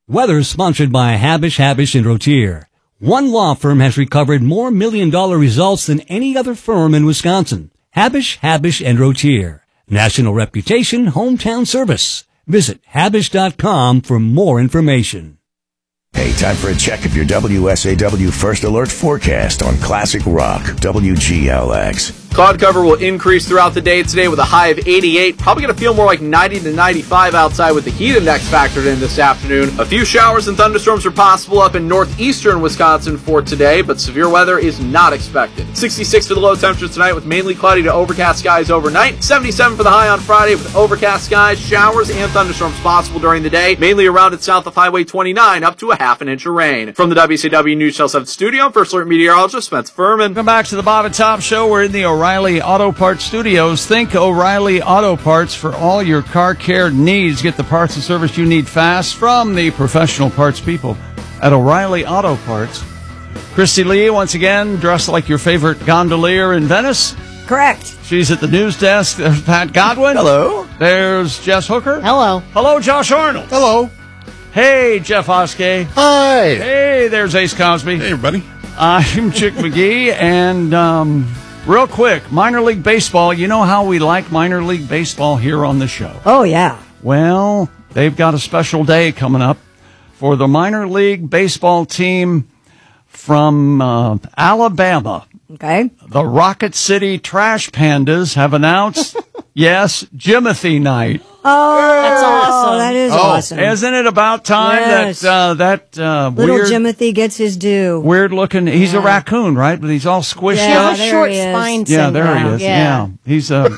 Weather sponsored by Habish & Rotier. One law firm has recovered more million-dollar results than any other firm in Wisconsin. Habish & Rotier. National reputation, hometown service. Visit Habish.com for more information. Hey, time for a check of your WSAW First Alert forecast on Classic Rock, WGLX. Cloud cover will increase throughout the day today with a high of 88. Probably going to feel more like 90 to 95 outside with the heat index factored in this afternoon. A few showers and thunderstorms are possible up in northeastern Wisconsin for today, but severe weather is not expected. 66 for the low temperature tonight with mainly cloudy to overcast skies overnight. 77 for the high on Friday with overcast skies, showers, and thunderstorms possible during the day, mainly around and south of Highway 29, up to a half an inch of rain. From the WCW News Channel 7 studio, First Alert meteorologist Spencer Furman. Welcome back to the Bob and Tom Show. We're in the O'Reilly Auto Parts Studios. Think O'Reilly Auto Parts for all your car care needs. Get the parts and service you need fast from the professional parts people at O'Reilly Auto Parts. Christy Lee, once again, dressed like your favorite gondolier in Venice. Correct. She's at the news desk. There's Pat Godwin. Hello. There's Jess Hooker. Hello. Hello, Josh Arnold. Hello. Hey, Jeff Oskey. Hi. Hey, there's Ace Cosby. Hey, everybody. I'm Chick McGee, and real quick, minor league baseball. You know how we like minor league baseball here on the show. Oh, yeah. Well, they've got a special day coming up for the minor league baseball team from Alabama. Okay. The Rocket City Trash Pandas have announced, yes, Jimothy Night. Oh, that's awesome. That is awesome. Isn't it about time Yes. that Little weird, Jimothy gets his due. weird looking? He's a raccoon, right? But he's all squished Yeah, up. there Short he is. spine Yeah, syndrome. there he is. Yeah, he's the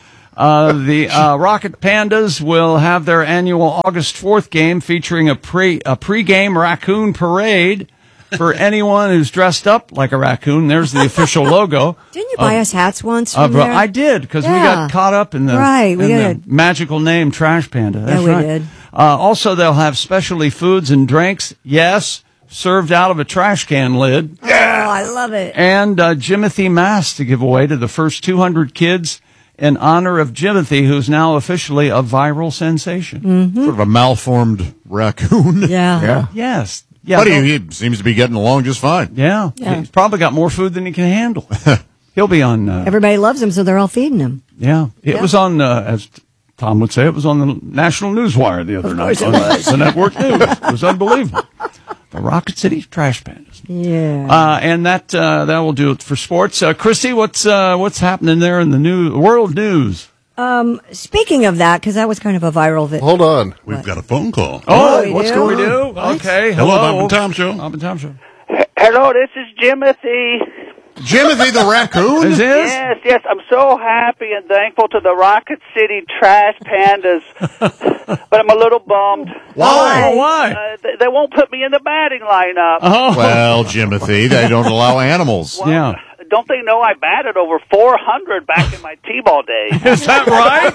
Rocket Pandas will have their annual August 4th game featuring a pre-game raccoon parade for anyone who's dressed up like a raccoon. There's the official logo. Didn't you buy us hats once from there? I did, because we Yeah. got caught up in the, Right, we in did. the magical name Trash Panda. That's we right. did. Also, they'll have specialty foods and drinks. Yes, served out of a trash can lid. Oh, I love it. And Jimothy masks to give away to the first 200 kids in honor of Jimothy, who's now officially a viral sensation. Sort of a malformed raccoon. Yeah. Yes. Yeah, But he seems to be getting along just fine. yeah. He's probably got more food than he can handle. He'll be on. Everybody loves him, so they're all feeding him. Yeah. It was on, as Tom would say, it was on the National Newswire the other night. On the network news. It was unbelievable. The Rocket City Trash Pandas. Yeah. And that will do it for sports. Christy, what's happening there in the world news? Speaking of that, because that was kind of a viral video. Hold on. We've got a phone call. Oh, we what's do? going we do? What? Okay. Hello, Bob and Tom Show. Bob and Tom Show. Hello, this is Jimothy. Jimothy the raccoon? Is this? Yes, I'm so happy and thankful to the Rocket City Trash Pandas, but I'm a little bummed. Why? Oh, why? They won't put me in the batting lineup. Oh, Well, Jimothy, they don't allow animals. Well, yeah. Don't they know I batted over 400 back in my T-ball days? Is that right?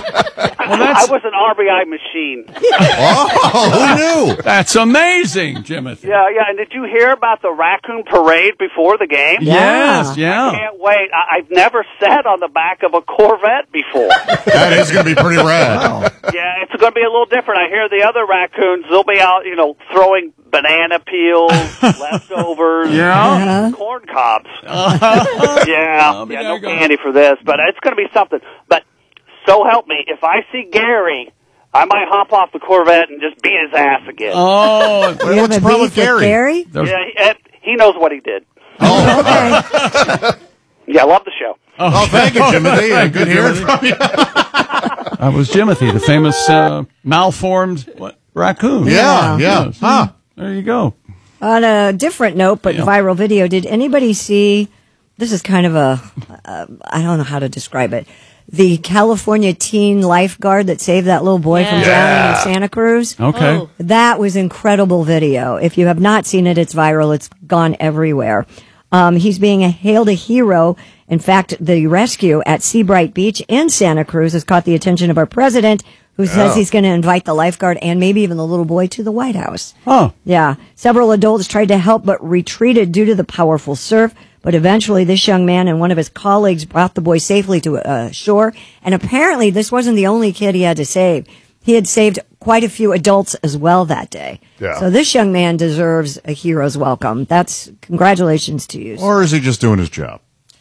I was an RBI machine. Oh, who knew? That's amazing, Jimothy. Yeah, and did you hear about the raccoon parade before the game? Yes, yeah. Can't wait. I've never sat on the back of a Corvette before. That is going to be pretty rad. Yeah, it's going to be a little different. I hear the other raccoons, they'll be out, throwing banana peels, leftovers, corn cobs. No candy for this, but it's going to be something. But so help me, if I see Gary, I might hop off the Corvette and just beat his ass again. Oh, You have what's a the problem beef with Gary? Yeah, he knows what he did. Okay. Yeah, I love the show. Oh, thank you, Jimothy. Good hearing from you. that was Jimothy, the famous malformed raccoon. Yeah. Yes. Huh. There you go. On a different note, but viral video, did anybody see, this is kind of I don't know how to describe it, the California teen lifeguard that saved that little boy from drowning in Santa Cruz? Okay. Oh. That was incredible video. If you have not seen it, it's viral. It's gone everywhere. He's being hailed a hero. In fact, the rescue at Seabright Beach in Santa Cruz has caught the attention of our president, who says he's going to invite the lifeguard and maybe even the little boy to the White House. Oh. Yeah. Several adults tried to help but retreated due to the powerful surf. But eventually this young man and one of his colleagues brought the boy safely to shore. And apparently this wasn't the only kid he had to save. He had saved quite a few adults as well that day. Yeah. So this young man deserves a hero's welcome. Congratulations to you. Or is he just doing his job?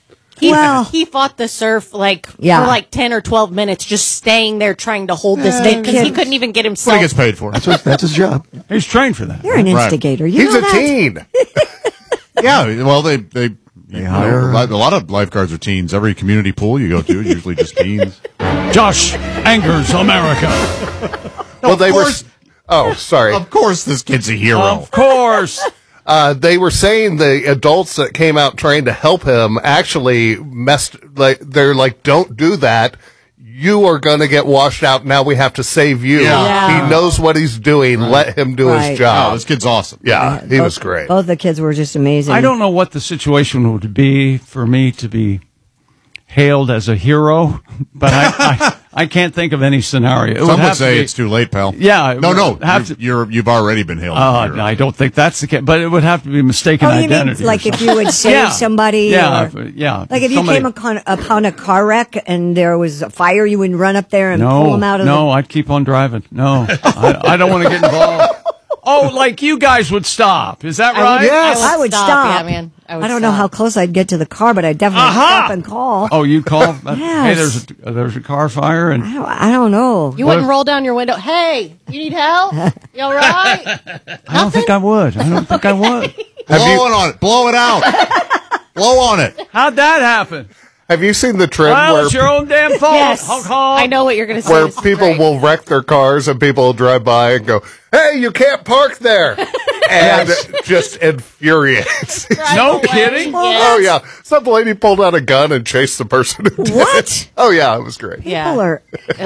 He fought the surf for 10 or 12 minutes, just staying there trying to hold this thing because he couldn't even get himself. What he gets paid for. That's his job. He's trained for that. You're an instigator. You He's know a that? teen. Yeah, well, they hire- a lot of lifeguards are teens. Every community pool you go to, usually just teens. Josh angers America. Well, they were. course- Oh, sorry. Of course, this kid's a hero. Of course. They were saying the adults that came out trying to help him actually messed. They're like, "Don't do that. You are going to get washed out. Now we have to save you. Yeah. He knows what he's doing. Let him do Right. his job." Oh, this kid's awesome. Yeah, he was great. Both the kids were just amazing. I don't know what the situation would be for me to be hailed as a hero, but I can't think of any scenario. It Some would have to say be- it's too late, pal. Yeah, it No, would have to- you've already been hailed. as a hero. I don't think that's the case, but it would have to be mistaken Oh, you mean identity. like or if something. you would save Yeah. somebody? Yeah, or- yeah. Like if you Somebody- came upon a car wreck and there was a fire, you would run up there and pull them out of No, I'd keep on driving. No, I don't want to get involved. Oh, like you guys would stop. Is that right? I would stop. Yeah, man. I don't know how close I'd get to the car, but I'd definitely stop and call. Oh, you call? Hey, Yes. there's a car fire, and I don't know. You wouldn't roll down your window. Hey, you need help? You all right? I don't think I would. I don't think I would. Blow it on it. Blow it out. Blow on it. How'd that happen? Have you seen the trend Well, where it's your own damn fault. Yes. Honk, honk. I know what you're going to say. where This is people great. will wreck their cars and people will drive by and go, "Hey, you can't park there," and it just infuriates. Drive No away. kidding? Yes. Oh yeah, some lady pulled out a gun and chased the person who did What? it. Oh yeah, it was great. Yeah. People are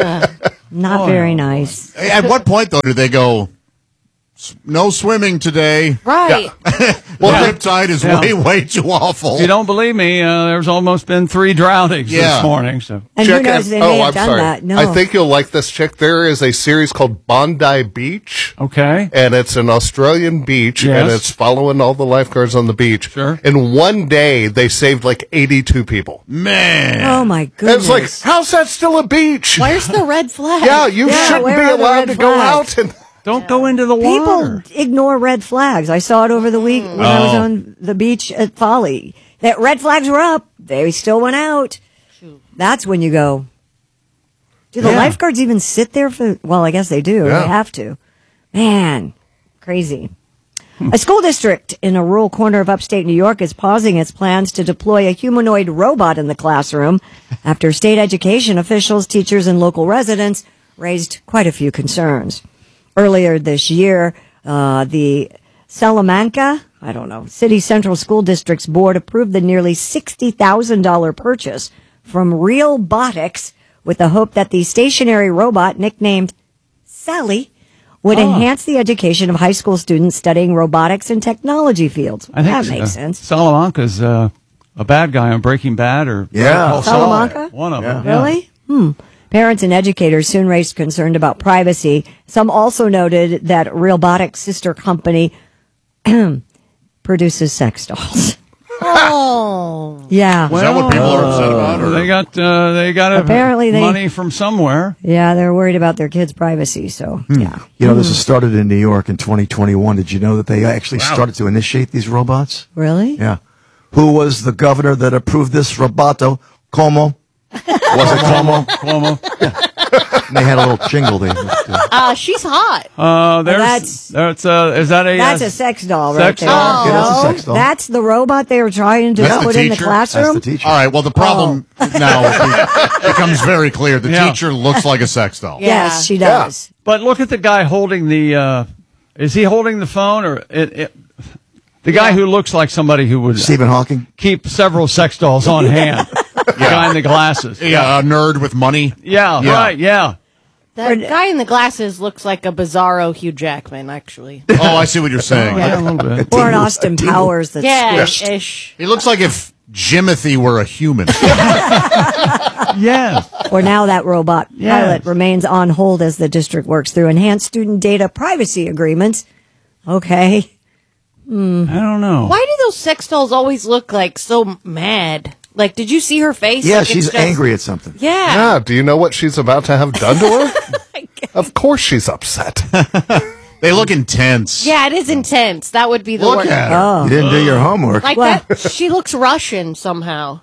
not very nice. At what point, though, do they go, no swimming today? Right. Well, Riptide is Yeah. way too awful. If you don't believe me, there's almost been 3 drownings Yeah. this morning. So And Check who knows, out- they may I'm have done sorry. that. No. I think you'll like this chick. There is a series called Bondi Beach. okay. And it's an Australian beach, Yes. and it's following all the lifeguards on the beach. Sure. In one day, they saved like 82 people. Man. Oh my And goodness. it's like, how's that still a beach? Where's the red flag? Yeah, you Yeah, shouldn't where be are the allowed red to go flags? out. And Don't go into the People water. ignore red flags. I saw it over the week when I was on the beach at Folly. That red flags were up. They still went out. That's when you go. Do the Yeah. lifeguards even sit there for? Well, I guess they do. Yeah. They have to. Man, crazy. A school district in a rural corner of upstate New York is pausing its plans to deploy a humanoid robot in the classroom after state education officials, teachers, and local residents raised quite a few concerns. Earlier this year, the Salamanca, City Central School District's board approved the nearly $60,000 purchase from Realbotics with the hope that the stationary robot, nicknamed Sally, would enhance the education of high school students studying robotics and technology fields. I think That makes sense. Salamanca's a bad guy on Breaking Bad, or Yeah. Better Call Saul. Salamanca? One of them. Yeah. Really? Parents and educators soon raised concern about privacy. Some also noted that Realbotics' sister company produces sex dolls. Oh. Yeah. Is that what people are upset about? Or? They got Apparently they- money from somewhere. Yeah, they're worried about their kids' privacy, so yeah. You know, this has started in New York in 2021. Did you know that they actually started to initiate these robots? Really? Yeah. Who was the governor that approved this roboto? Como? Was it Como? Cuomo. And they had a little jingle. She's hot. Is that a That's a sex doll right sex there. doll? It is a No, sex doll. that's the robot they were trying to That's the put in the teacher? classroom. That's the teacher. All right, well, the problem now becomes very clear. The Yeah. teacher looks like a sex doll. Yes, she does. But look at the guy holding the. Is he holding the phone, or the guy who looks like somebody who would Stephen Hawking? keep several sex dolls on hand? The guy in the glasses. Yeah, a nerd with money. Yeah, Yeah. right. Yeah. The guy in the glasses looks like a bizarro Hugh Jackman, actually. Oh, I see what you're saying. Yeah, a little bit. Or an Austin Powers that's Yeah, squished. ish. He looks like if Jimothy were a human. Yeah. Or now that robot Yes. pilot remains on hold as the district works through enhanced student data privacy agreements. Okay. I don't know. Why do those sex dolls always look like so mad? Like, did you see her face? Yeah, Like, she's it's just- angry at something. Yeah. Yeah, do you know what she's about to have done to her? Of course she's upset. They look intense. Yeah, it is intense. That would be the Look word. at her. Oh. You didn't do your homework. Like that, she looks Russian somehow.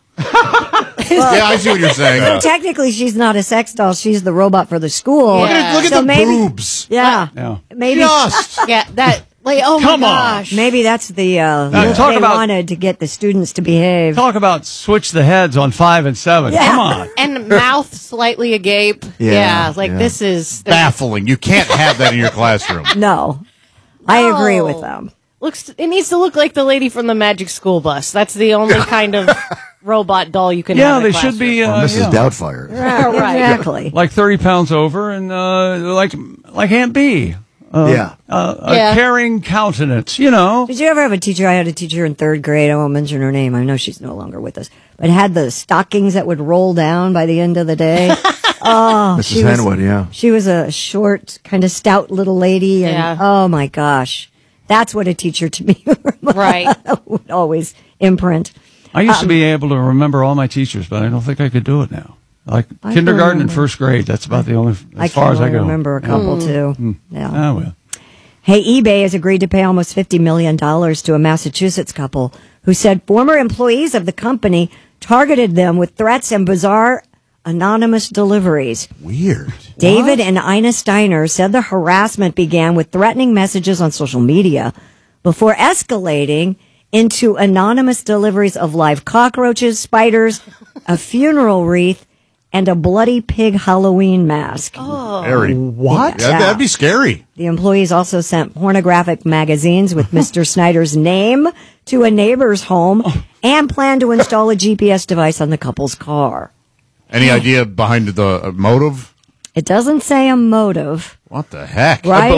Yeah, I see what you're saying. So technically, she's not a sex doll. She's the robot for the school. Yeah. Look at So the maybe- boobs. Yeah. Yeah. Maybe. Just. Yeah, that. Like, oh Come my on. gosh. Maybe that's the talk they about- wanted to get the students to behave. Talk about switch the heads on 5 and 7. Yeah. Come on. And mouth slightly agape. Yeah, Like yeah. this is Baffling. You can't have that in your classroom. No, I agree with them. Looks. It needs to look like the lady from the Magic School Bus. That's the only kind of robot doll you can Yeah, have. in they a should be Or Mrs. yeah, Doubtfire. right. Exactly. like 30 pounds over and like Aunt B. Yeah. A Yeah. caring countenance, you know. Did you ever have a teacher? I had a teacher in third grade. I won't mention her name. I know she's no longer with us, but had the stockings that would roll down by the end of the day. Oh, Mrs. Henwood, yeah. She was a short, kind of stout little lady, and Yeah. oh my gosh, that's what a teacher to me Right. would always imprint. I used to be able to remember all my teachers, but I don't think I could do it now. Like I kindergarten and remember. first grade, that's about the only I as far can as I only go. remember a couple too. Yeah. Ah, well. Hey, eBay has agreed to pay almost $50 million to a Massachusetts couple who said former employees of the company targeted them with threats and bizarre anonymous deliveries. Weird. David and Ina Steiner said the harassment began with threatening messages on social media before escalating into anonymous deliveries of live cockroaches, spiders, a funeral wreath, and a bloody pig Halloween mask. Very. What? Yeah. That'd be scary. The employees also sent pornographic magazines with Mr. Snyder's name to a neighbor's home and planned to install a GPS device on the couple's car. Any idea behind the motive? It doesn't say a motive, What the heck? right?